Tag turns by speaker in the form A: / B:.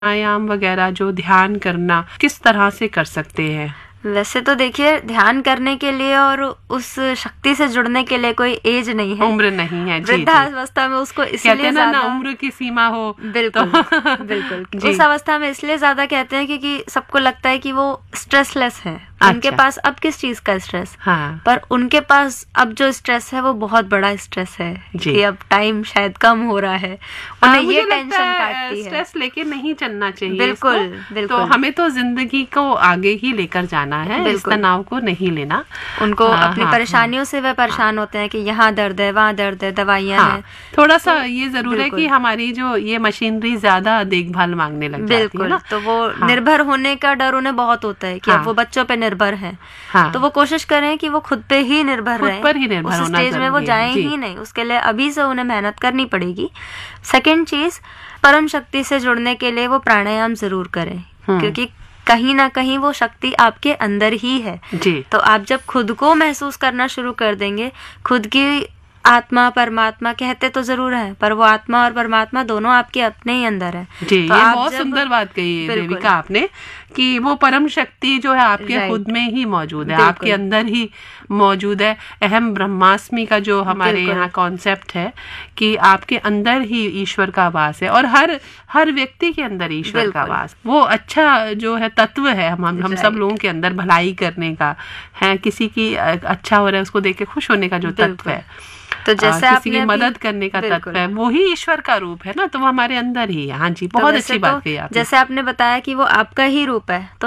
A: प्राणायाम वगैरह जो ध्यान करना किस तरह से कर सकते हैं?
B: वैसे तो देखिए, ध्यान करने के लिए और उस शक्ति से जुड़ने के लिए कोई एज नहीं है,
A: उम्र नहीं है। जी,
B: वृद्धावस्था में उसको इसलिए
A: कहते हैं ना उम्र की सीमा हो।
B: बिल्कुल तो बिल्कुल उस अवस्था में इसलिए ज्यादा कहते हैं क्योंकि सबको लगता है कि वो स्ट्रेसलेस है। उनके पास अब किस चीज का स्ट्रेस?
A: हाँ।
B: पर उनके पास अब जो स्ट्रेस है वो बहुत बड़ा स्ट्रेस है कि अब टाइम शायद कम हो रहा है। उन्हें ये टेंशन काटती है।
A: स्ट्रेस लेके नहीं चलना चाहिए।
B: बिल्कुल
A: तो हमें तो जिंदगी को आगे ही लेकर जाना है, इस तनाव को नहीं लेना।
B: उनको अपनी परेशानियों से वे परेशान होते हैं कि यहाँ दर्द है, वहाँ दर्द है, दवाइयाँ हैं।
A: थोड़ा सा ये जरूर है कि हमारी जो ये मशीनरी ज्यादा देखभाल मांगने लग जाती है ना,
B: तो वो निर्भर होने का डर उन्हें बहुत होता है कि अब वो बच्चों पे निर्भर है। तो वो कोशिश करें कि वो खुद पे ही निर्भर रहे। उस स्टेज में वो जाए ही नहीं, उसके लिए अभी से उन्हें मेहनत करनी पड़ेगी। सेकंड चीज, परम शक्ति से जुड़ने के लिए वो प्राणायाम जरूर करें, क्योंकि कहीं ना कहीं वो शक्ति आपके अंदर ही है। तो आप जब खुद को महसूस करना शुरू कर देंगे, खुद की आत्मा परमात्मा कहते तो जरूर है, पर वो आत्मा और परमात्मा दोनों आपके अपने ही अंदर है।
A: जी, तो ये बहुत सुंदर बात कही देविका आपने कि वो परम शक्ति जो है आपके खुद में ही मौजूद है, आपके अंदर ही मौजूद है। अहम ब्रह्मास्मि का जो हमारे यहाँ कॉन्सेप्ट है कि आपके अंदर ही ईश्वर का वास है, और हर व्यक्ति के अंदर ईश्वर का वास, वो अच्छा जो है तत्व है हम सब लोगों के अंदर भलाई करने का है, किसी की अच्छा हो रहा है उसको देख के खुश होने का जो तत्व है, तो जैसे किसी की मदद करने का तत्व है, वो ही ईश्वर का रूप है ना, तो वो हमारे अंदर ही है। हाँ जी, बहुत अच्छी बात कही आपने।
B: जैसे आपने बताया कि वो आपका ही रूप है, तो